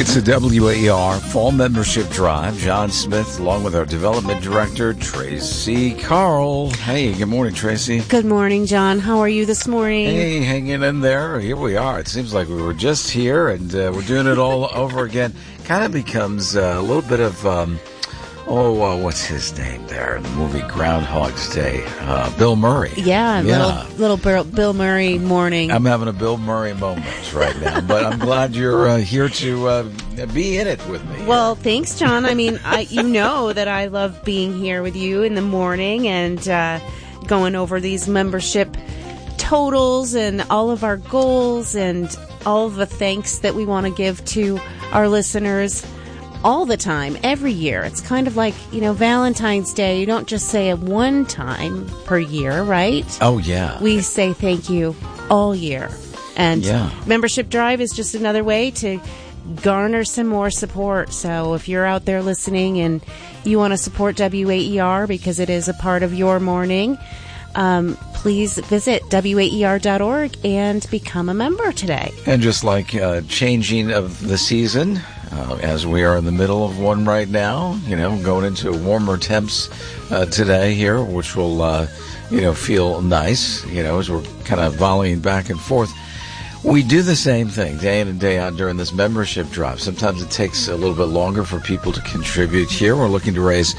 It's a WAER Fall Membership Drive. John Smith, along with our Development Director, Tracy Carl. Hey, good morning, Tracy. Good morning, John. How are you this morning? Hey, hanging in there. Here we are. It seems like we were just here, and we're doing it all over again. Kind of becomes a little bit of... what's his name there in the movie Groundhog's Day? Bill Murray. Yeah. Little Bill Murray morning. I'm having a Bill Murray moment right now, but I'm glad you're here to be in it with me. Well, thanks, John. I mean, you know that I love being here with you in the morning and going over these membership totals and all of our goals and all of the thanks that we want to give to our listeners. All the time, every year. It's kind of like, Valentine's Day. You don't just say it one time per year, right? Oh, yeah. We say thank you all year. And Membership Drive is just another way to garner some more support. So if you're out there listening and you want to support WAER because it is a part of your morning, please visit WAER.org and become a member today. And just like changing of the season... as we are in the middle of one right now, going into warmer temps today here, which will, feel nice, as we're kind of volleying back and forth. We do the same thing day in and day out during this membership drive. Sometimes it takes a little bit longer for people to contribute here. We're looking to raise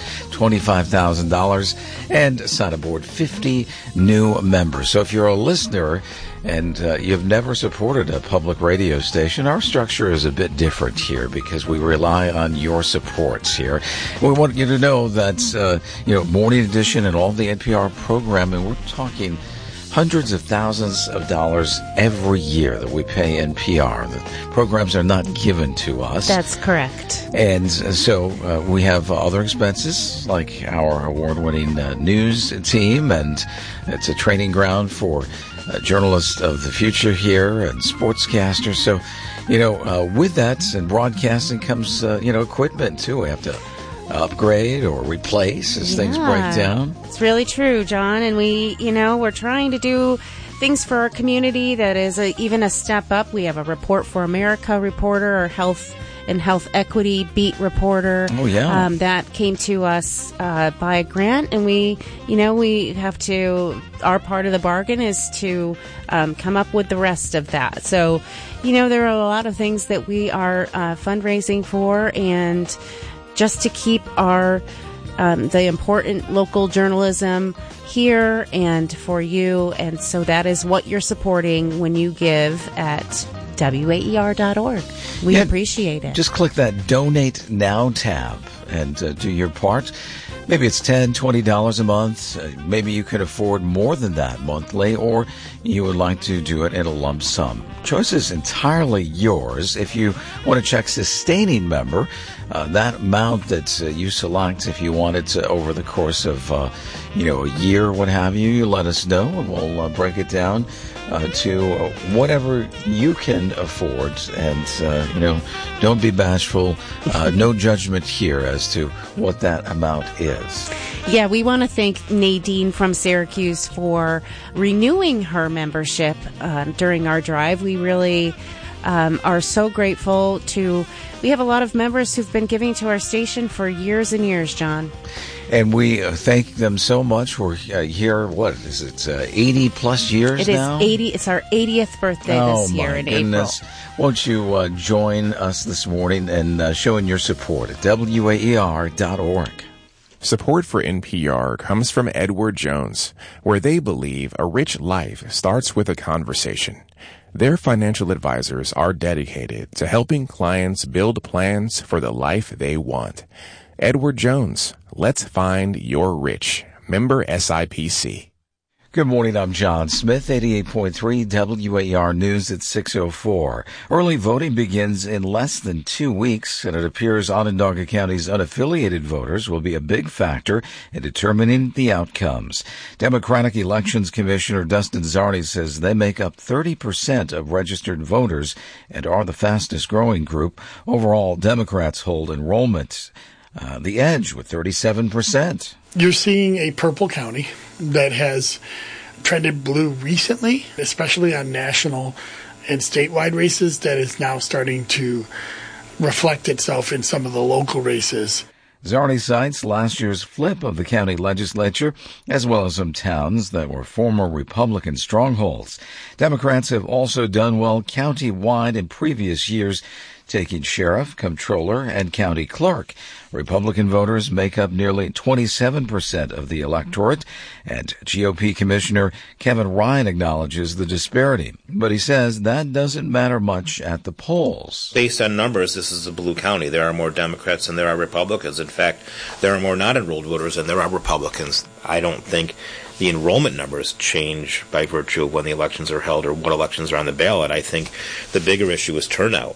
$25,000 and sign aboard 50 new members. So if you're a listener and you've never supported a public radio station, our structure is a bit different here because we rely on your supports here. We want you to know that, Morning Edition and all the NPR programming, we're talking hundreds of thousands of dollars every year that we pay NPR. The programs are not given to us. That's correct. And so we have other expenses like our award-winning news team, and it's a training ground for journalists of the future here and sportscasters. So, with that and broadcasting comes, equipment too. We have to upgrade or replace as things break down. It's really true, John. And we're trying to do things for our community that is even a step up. We have a Report for America reporter, our health and health equity beat reporter. Oh, yeah. That came to us by a grant, and we have to, our part of the bargain is to come up with the rest of that. So, there are a lot of things that we are fundraising for, and just to keep our the important local journalism here and for you. And so that is what you're supporting when you give at WAER.org. We appreciate it. Just click that Donate Now tab and do your part. Maybe it's $10, $20 a month. Maybe you could afford more than that monthly, or you would like to do it in a lump sum. Choice is entirely yours. If you want to check sustaining member, that amount that you select, if you want it over the course of, a year, what have you, you let us know, and we'll break it down to whatever you can afford. And, don't be bashful. No judgment here as to what that amount is. Yeah, we want to thank Nadine from Syracuse for renewing her membership during our drive. We really are so grateful we have a lot of members who've been giving to our station for years and years, John. And we thank them so much. We're here, what is it, 80 plus years now? It is 80. It's our 80th birthday this year in goodness. April. Won't you join us this morning and showing your support at WAER.org. Support for NPR comes from Edward Jones, where they believe a rich life starts with a conversation. Their financial advisors are dedicated to helping clients build plans for the life they want. Edward Jones, let's find your rich. Member SIPC. Good morning, I'm John Smith, 88.3 WAER News at 6:04. Early voting begins in less than 2 weeks, and it appears Onondaga County's unaffiliated voters will be a big factor in determining the outcomes. Democratic Elections Commissioner Dustin Czarny says they make up 30% of registered voters and are the fastest growing group. Overall, Democrats hold enrollment the edge with 37%. You're seeing a purple county that has trended blue recently, especially on national and statewide races, that is now starting to reflect itself in some of the local races. Czarny cites last year's flip of the county legislature, as well as some towns that were former Republican strongholds. Democrats have also done well county-wide in previous years, taking sheriff, comptroller, and county clerk. Republican voters make up nearly 27% of the electorate, and GOP Commissioner Kevin Ryan acknowledges the disparity, but he says that doesn't matter much at the polls. Based on numbers, this is a blue county. There are more Democrats than there are Republicans. In fact, there are more non-enrolled voters than there are Republicans. I don't think the enrollment numbers change by virtue of when the elections are held or what elections are on the ballot. I think the bigger issue is turnout.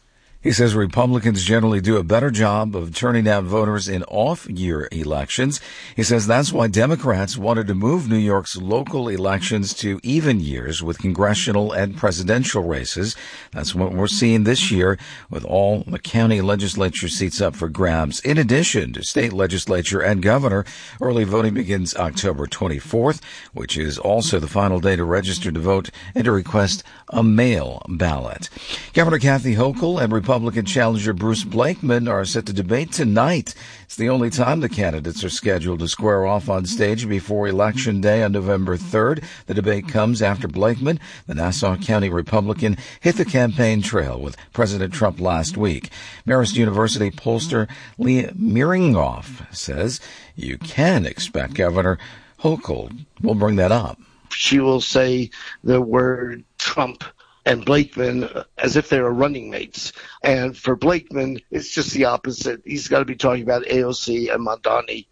He says Republicans generally do a better job of turning out voters in off-year elections. He says that's why Democrats wanted to move New York's local elections to even years with congressional and presidential races. That's what we're seeing this year with all the county legislature seats up for grabs. In addition to state legislature and governor, early voting begins October 24th, which is also the final day to register to vote and to request a mail ballot. Governor Kathy Hochul and Republican challenger Bruce Blakeman are set to debate tonight. It's the only time the candidates are scheduled to square off on stage before Election Day on November 3rd. The debate comes after Blakeman, the Nassau County Republican, hit the campaign trail with President Trump last week. Marist University pollster Lee Miringoff says you can expect Governor Hochul will bring that up. She will say the word Trump and Blakeman as if they were running mates. And for Blakeman, it's just the opposite. He's got to be talking about AOC and Mamdani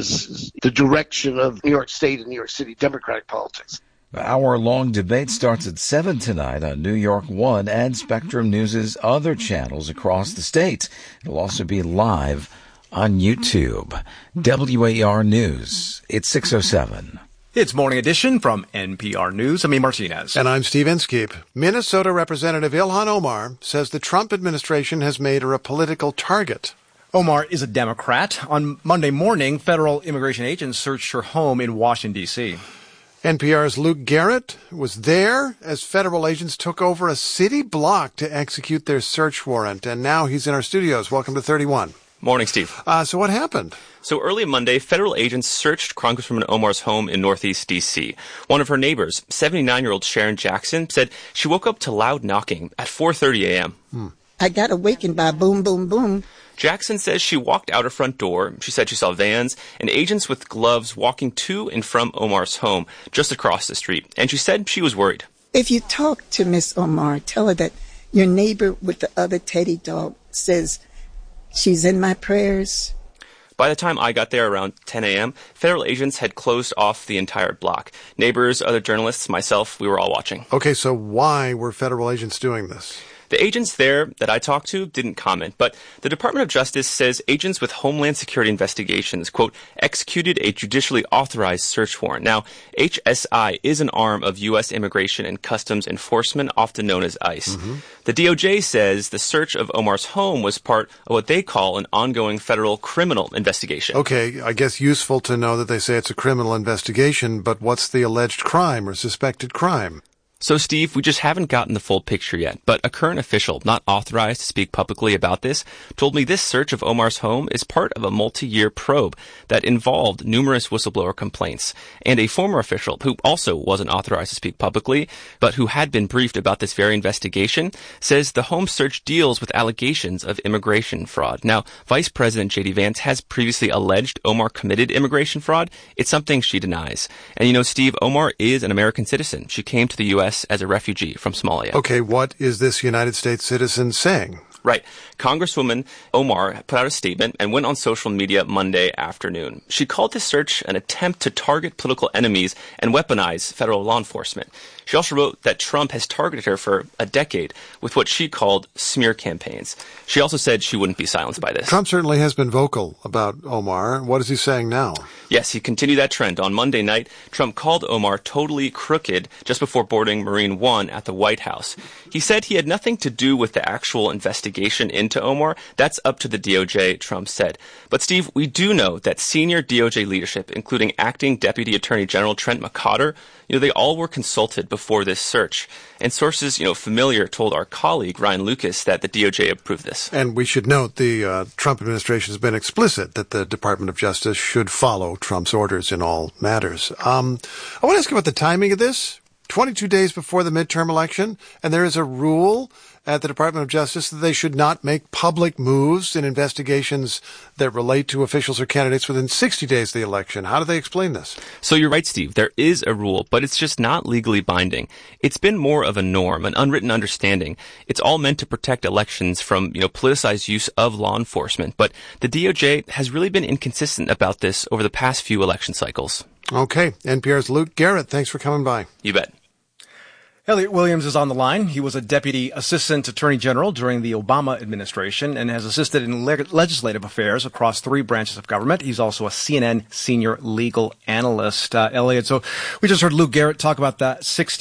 as the direction of New York State and New York City Democratic politics. The hour-long debate starts at 7 tonight on New York One and Spectrum News' other channels across the state. It'll also be live on YouTube. WAR News, it's 6:07. It's Morning Edition from NPR News. I'm E. Martinez. And I'm Steve Inskeep. Minnesota Representative Ilhan Omar says the Trump administration has made her a political target. Omar is a Democrat. On Monday morning, federal immigration agents searched her home in Washington, D.C. NPR's Luke Garrett was there as federal agents took over a city block to execute their search warrant. And now he's in our studios. Welcome to 31. Morning, Steve. So what happened? So early Monday, federal agents searched Congresswoman Omar's home in Northeast D.C. One of her neighbors, 79-year-old Sharon Jackson, said she woke up to loud knocking at 4:30 a.m. I got awakened by boom, boom, boom. Jackson says she walked out her front door. She said she saw vans and agents with gloves walking to and from Omar's home just across the street. And she said she was worried. If you talk to Miss Omar, tell her that your neighbor with the other teddy dog says she's in my prayers. By the time I got there around 10 a.m., federal agents had closed off the entire block. Neighbors, other journalists, myself, we were all watching. Okay, so why were federal agents doing this? The agents there that I talked to didn't comment, but the Department of Justice says agents with Homeland Security investigations, quote, executed a judicially authorized search warrant. Now, HSI is an arm of U.S. Immigration and Customs Enforcement, often known as ICE. Mm-hmm. The DOJ says the search of Omar's home was part of what they call an ongoing federal criminal investigation. Okay, I guess useful to know that they say it's a criminal investigation, but what's the alleged crime or suspected crime? So, Steve, we just haven't gotten the full picture yet, but a current official, not authorized to speak publicly about this, told me this search of Omar's home is part of a multi-year probe that involved numerous whistleblower complaints. And a former official, who also wasn't authorized to speak publicly, but who had been briefed about this very investigation, says the home search deals with allegations of immigration fraud. Now, Vice President J.D. Vance has previously alleged Omar committed immigration fraud. It's something she denies. And you know, Steve, Omar is an American citizen. She came to the U.S. as a refugee from Somalia. Okay, what is this United States citizen saying? Right. Congresswoman Omar put out a statement and went on social media Monday afternoon. She called this search an attempt to target political enemies and weaponize federal law enforcement. She also wrote that Trump has targeted her for a decade with what she called smear campaigns. She also said she wouldn't be silenced by this. Trump certainly has been vocal about Omar. What is he saying now? Yes, he continued that trend. On Monday night, Trump called Omar totally crooked just before boarding Marine One at the White House. He said he had nothing to do with the actual investigation into Omar. That's up to the DOJ, Trump said. But Steve, we do know that senior DOJ leadership, including acting Deputy Attorney General Trent McCotter, they all were consulted before before this search. And sources, familiar told our colleague, Ryan Lucas, that the DOJ approved this. And we should note the Trump administration has been explicit that the Department of Justice should follow Trump's orders in all matters. I want to ask you about the timing of this. 22 days before the midterm election, and there is a rule at the Department of Justice that they should not make public moves in investigations that relate to officials or candidates within 60 days of the election. How do they explain this? So you're right, Steve. There is a rule, but it's just not legally binding. It's been more of a norm, an unwritten understanding. It's all meant to protect elections from, politicized use of law enforcement. But the DOJ has really been inconsistent about this over the past few election cycles. Okay. NPR's Luke Garrett, thanks for coming by. You bet. Elliot Williams is on the line. He was a deputy assistant attorney general during the Obama administration and has assisted in legislative affairs across 3 branches of government. He's also a CNN senior legal analyst. Elliot, so we just heard Luke Garrett talk about that 60